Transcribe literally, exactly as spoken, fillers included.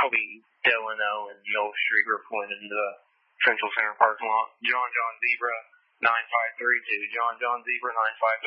that'll be Dylan O and Noel Strieger pointed into the Central Center parking lot. John John Zebra nine five three two. John John Zebra nine five three two.